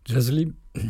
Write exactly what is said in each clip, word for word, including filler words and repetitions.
Jazz Lib,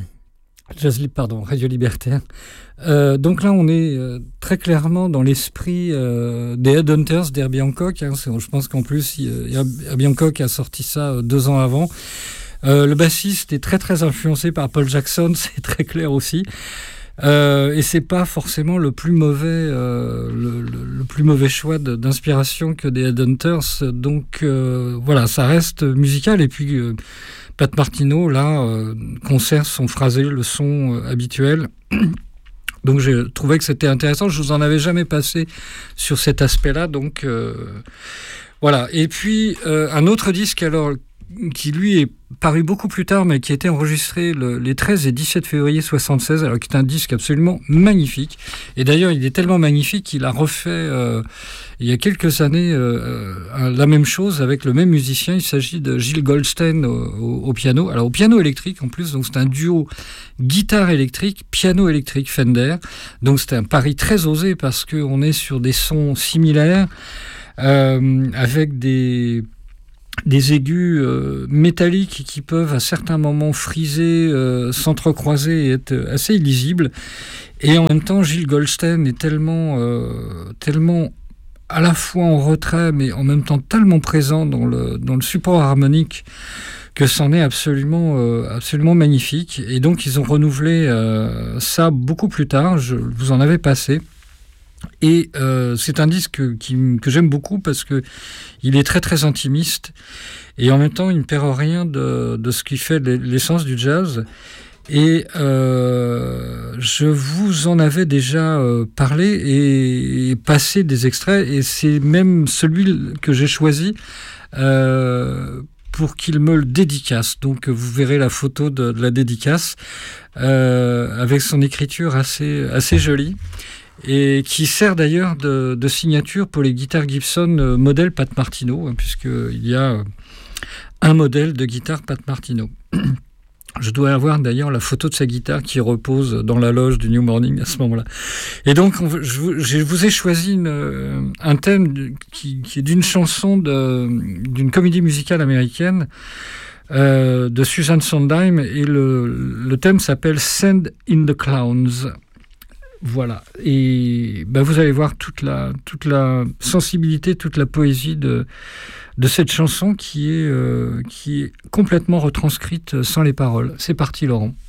Jazz Lib, pardon, Radio Libertaire. Euh, donc là, on est euh, très clairement dans l'esprit euh, des Headhunters d'Herbie Hancock. Hein. Je pense qu'en plus, il, Herbie Hancock a sorti ça euh, deux ans avant. Euh, le bassiste est très très influencé par Paul Jackson, c'est très clair aussi. Euh, et c'est pas forcément le plus mauvais, euh, le, le, le plus mauvais choix de, d'inspiration que des Headhunters. Donc euh, voilà, ça reste musical. Et puis euh, Pat Martino là euh, conserve son phrasé, le son euh, habituel. Donc j'ai trouvé que c'était intéressant. Je vous en avais jamais passé sur cet aspect-là. Donc euh, voilà. Et puis euh, un autre disque alors qui lui est paru beaucoup plus tard, mais qui a été enregistré le, les treize et dix-sept février soixante-seize, alors qui est un disque absolument magnifique. Et d'ailleurs, il est tellement magnifique qu'il a refait, euh, il y a quelques années, euh, la même chose avec le même musicien. Il s'agit de Gilles Goldstein au, au, au piano. Alors, au piano électrique, en plus, donc c'est un duo guitare électrique, piano électrique Fender. Donc, c'était un pari très osé parce qu'on est sur des sons similaires, euh, avec des... des aigus euh, métalliques qui peuvent à certains moments friser, euh, s'entrecroiser et être assez illisibles. Et en même temps, Gilles Goldstein est tellement, euh, tellement à la fois en retrait, mais en même temps tellement présent dans le, dans le support harmonique que c'en est absolument, euh, absolument magnifique. Et donc, ils ont renouvelé euh, ça beaucoup plus tard. Je vous en avais passé. Et euh, c'est un disque qui, que j'aime beaucoup parce que il est très très intimiste et en même temps il ne perd rien de, de ce qui fait l'essence du jazz. Et euh, je vous en avais déjà euh, parlé et, et passé des extraits, et c'est même celui que j'ai choisi euh, pour qu'il me le dédicace. Donc vous verrez la photo de, de la dédicace euh, avec son écriture assez, assez jolie, et qui sert d'ailleurs de, de signature pour les guitares Gibson euh, modèle Pat Martino, hein, puisqu'il y a euh, un modèle de guitare Pat Martino. Je dois avoir d'ailleurs la photo de sa guitare qui repose dans la loge du New Morning à ce moment-là. Et donc, on, je, je vous ai choisi une, un thème qui, qui est d'une chanson de, d'une comédie musicale américaine euh, de Susan Sondheim, et le, le thème s'appelle Send in the Clowns. Voilà, et ben vous allez voir toute la, toute la sensibilité, toute la poésie de, de cette chanson qui est, euh, qui est complètement retranscrite sans les paroles. C'est parti, Laurent.